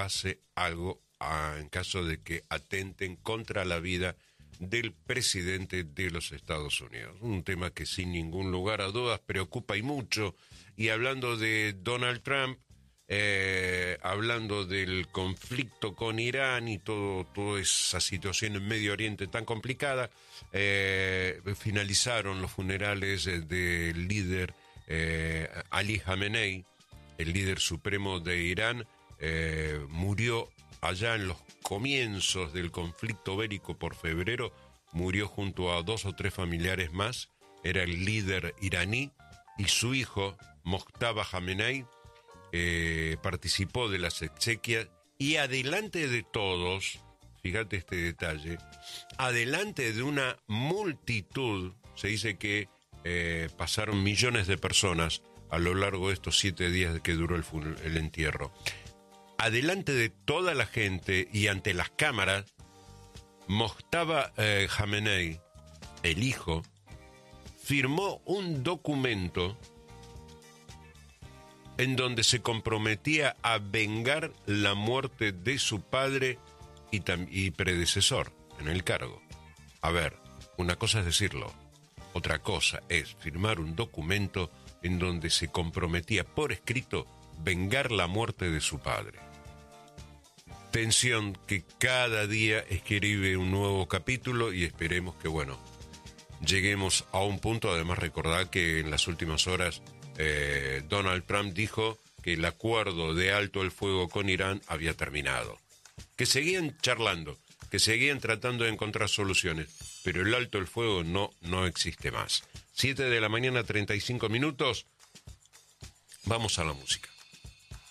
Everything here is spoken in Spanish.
pase algo en caso de que atenten contra la vida del presidente de los Estados Unidos. Un tema que sin ningún lugar a dudas preocupa y mucho. Y hablando de Donald Trump, hablando del conflicto con Irán y toda esa situación en Medio Oriente tan complicada, finalizaron los funerales del líder Ali Khamenei, el líder supremo de Irán. Murió allá en los comienzos del conflicto bélico por febrero, murió junto a 2 o 3 familiares más. Era el líder iraní, y su hijo, Mojtaba Khamenei, participó de las exequias, y adelante de todos, fíjate este detalle, adelante de una multitud, se dice que pasaron millones de personas a lo largo de estos 7 días que duró el entierro. Adelante de toda la gente y ante las cámaras, Mojtaba Khamenei, el hijo, firmó un documento en donde se comprometía a vengar la muerte de su padre y predecesor en el cargo. A ver, una cosa es decirlo, otra cosa es firmar un documento en donde se comprometía por escrito vengar la muerte de su padre. Tensión que cada día escribe un nuevo capítulo, y esperemos que, lleguemos a un punto. Además, recordad que en las últimas horas Donald Trump dijo que el acuerdo de alto el fuego con Irán había terminado, que seguían charlando, que seguían tratando de encontrar soluciones, pero el alto el fuego no existe más. 7 de la mañana, 35 minutos. Vamos a la música.